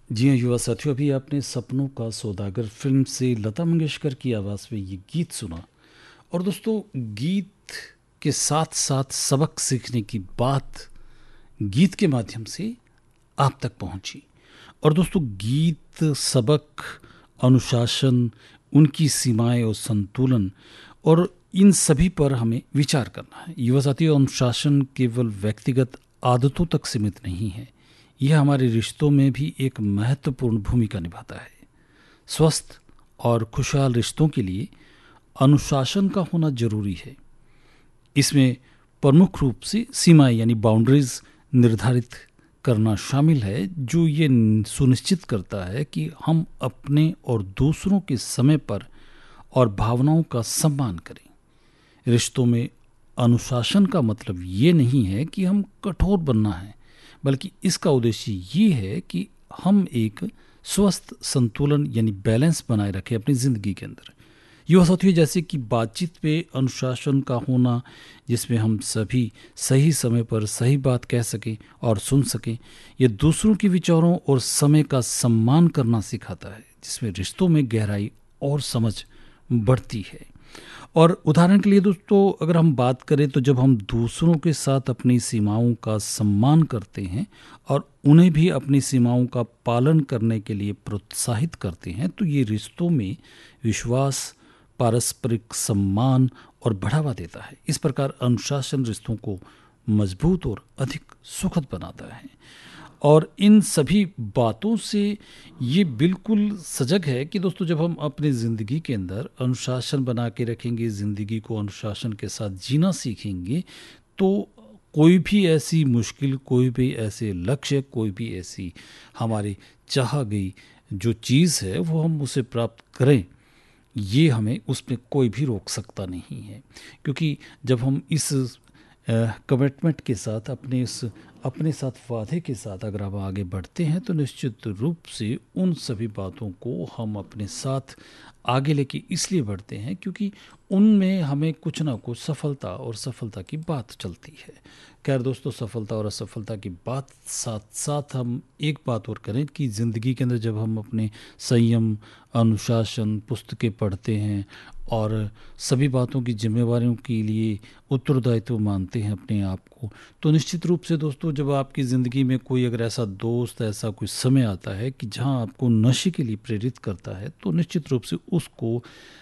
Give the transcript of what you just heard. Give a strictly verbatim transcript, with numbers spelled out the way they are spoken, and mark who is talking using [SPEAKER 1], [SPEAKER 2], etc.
[SPEAKER 1] जी हाँ युवा साथियों, अभी आपने सपनों का सौदागर फिल्म से लता मंगेशकर की आवाज़ में ये गीत सुना। और दोस्तों, गीत के साथ साथ सबक सीखने की बात गीत के माध्यम से आप तक पहुंची। और दोस्तों, गीत, सबक, अनुशासन, उनकी सीमाएं और संतुलन, और इन सभी पर हमें विचार करना है। युवा साथियों, अनुशासन केवल व्यक्तिगत आदतों तक सीमित नहीं है, यह हमारे रिश्तों में भी एक महत्वपूर्ण भूमिका निभाता है। स्वस्थ और खुशहाल रिश्तों के लिए अनुशासन का होना जरूरी है। इसमें प्रमुख रूप से सीमाएं यानी बाउंड्रीज निर्धारित करना शामिल है, जो ये सुनिश्चित करता है कि हम अपने और दूसरों के समय पर और भावनाओं का सम्मान करें। रिश्तों में अनुशासन का मतलब ये नहीं है कि हम कठोर बनना है, बल्कि इसका उद्देश्य ये है कि हम एक स्वस्थ संतुलन यानी बैलेंस बनाए रखें अपनी ज़िंदगी के अंदर। युवा साथियों, जैसे कि बातचीत पे अनुशासन का होना, जिसमें हम सभी सही समय पर सही बात कह सकें और सुन सकें, यह दूसरों के विचारों और समय का सम्मान करना सिखाता है, जिसमें रिश्तों में गहराई और समझ बढ़ती है। और उदाहरण के लिए दोस्तों, अगर हम बात करें तो जब हम दूसरों के साथ अपनी सीमाओं का सम्मान करते हैं और उन्हें भी अपनी सीमाओं का पालन करने के लिए प्रोत्साहित करते हैं, तो ये रिश्तों में विश्वास, पारस्परिक सम्मान और बढ़ावा देता है। इस प्रकार अनुशासन रिश्तों को मजबूत और अधिक सुखद बनाता है। और इन सभी बातों से ये बिल्कुल सजग है कि दोस्तों, जब हम अपनी ज़िंदगी के अंदर अनुशासन बना के रखेंगे, ज़िंदगी को अनुशासन के साथ जीना सीखेंगे, तो कोई भी ऐसी मुश्किल, कोई भी ऐसे लक्ष्य, कोई भी ऐसी हमारी चाहा गई जो चीज़ है, वो हम उसे प्राप्त करें, ये हमें उसमें कोई भी रोक सकता नहीं है। क्योंकि जब हम इस कमिटमेंट के साथ, अपने इस अपने साथ वादे के साथ अगर हम आगे बढ़ते हैं, तो निश्चित रूप से उन सभी बातों को हम अपने साथ आगे लेके इसलिए बढ़ते हैं क्योंकि उनमें हमें कुछ ना कुछ सफलता और सफलता की बात चलती है। खैर दोस्तों, सफलता और असफलता की बात साथ साथ हम एक बात और करें कि ज़िंदगी के अंदर जब हम अपने संयम, अनुशासन, पुस्तकें पढ़ते हैं और सभी बातों की जिम्मेवारियों के लिए उत्तरदायित्व मानते हैं अपने आप को, तो निश्चित रूप से दोस्तों, जब आपकी ज़िंदगी में कोई अगर ऐसा दोस्त, ऐसा कोई समय आता है कि जहां आपको नशे के लिए प्रेरित करता है, तो निश्चित रूप से उसको